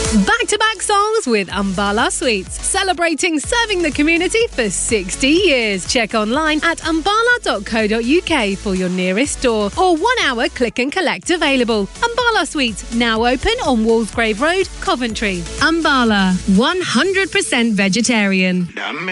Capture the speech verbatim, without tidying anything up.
Back-to-back songs with Umbala Sweets, celebrating serving the community for sixty years. Check online at umbala dot co dot uk for your nearest store or one-hour click and collect available. Umbala Sweets, now open on Walsgrave Road, Coventry. Umbala, one hundred percent vegetarian.